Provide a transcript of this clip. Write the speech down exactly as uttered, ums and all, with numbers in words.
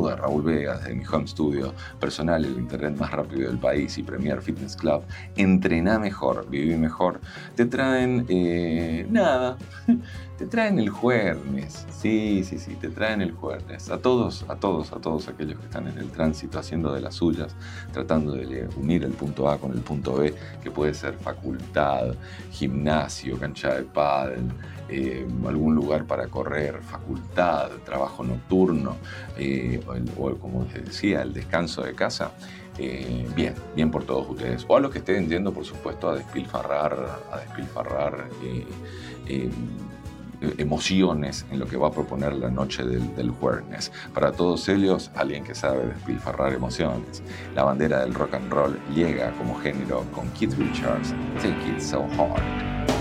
saluda Raúl Vega desde mi home studio personal, el internet más rápido del país y Premier Fitness Club. Entrená mejor, viví mejor. Te traen, eh, nada, te traen el jueves. Sí, sí, sí, te traen el jueves. A todos, a todos, a todos aquellos que están en el tránsito haciendo de las suyas, tratando de unir el punto A con el punto B, que puede ser facultad, gimnasio, cancha de pádel, eh, algún lugar para correr, facultad, trabajo nocturno, eh, o, el, o como les decía, el descanso de casa. Eh, bien, bien por todos ustedes. O a los que estén yendo, por supuesto, a despilfarrar, a despilfarrar eh, eh, emociones en lo que va a proponer la noche del, del jueves. Para todos ellos, alguien que sabe despilfarrar emociones. La bandera del rock and roll llega como género con Keith Richards, Take It So Hard.